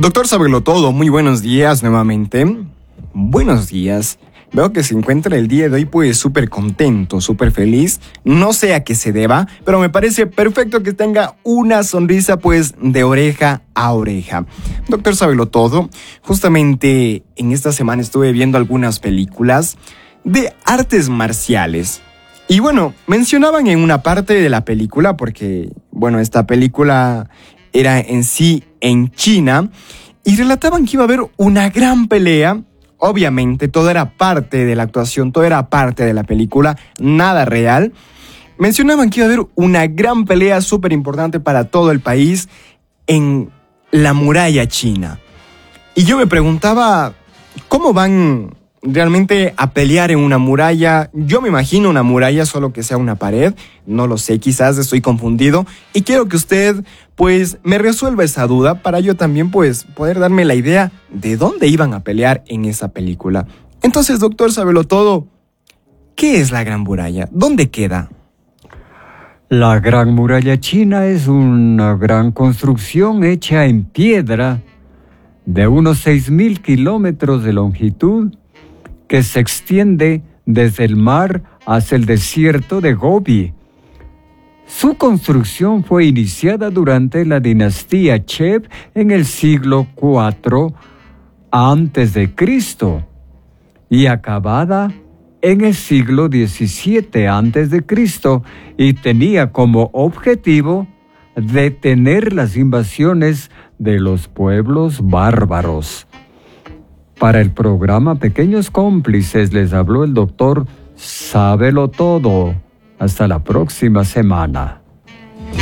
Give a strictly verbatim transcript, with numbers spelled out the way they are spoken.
Doctor Sabelo Todo, muy buenos días nuevamente. Buenos días. Veo que se encuentra el día de hoy pues súper contento, súper feliz. No sé a qué se deba, pero me parece perfecto que tenga una sonrisa pues de oreja a oreja. Doctor Sabelo Todo, justamente en esta semana estuve viendo algunas películas de artes marciales. Y bueno, mencionaban en una parte de la película, porque bueno, esta película era en sí en China, y relataban que iba a haber una gran pelea. Obviamente, todo era parte de la actuación, todo era parte de la película, nada real. Mencionaban que iba a haber una gran pelea súper importante para todo el país en la muralla china. Y yo me preguntaba, ¿cómo van realmente a pelear en una muralla? Yo me imagino una muralla, solo que sea una pared. No lo sé, quizás estoy confundido. Y quiero que usted, pues, me resuelva esa duda para yo también, pues, poder darme la idea de dónde iban a pelear en esa película. Entonces, doctor Sabelo Todo, ¿qué es la Gran Muralla? ¿Dónde queda? La Gran Muralla China es una gran construcción hecha en piedra de unos seis mil kilómetros de longitud, que se extiende desde el mar hacia el desierto de Gobi. Su construcción fue iniciada durante la dinastía Cheb en el siglo cuatro antes de Cristo y acabada en el siglo diecisiete antes de Cristo, y tenía como objetivo detener las invasiones de los pueblos bárbaros. Para el programa Pequeños Cómplices les habló el doctor Sabelo Todo. Hasta la próxima semana.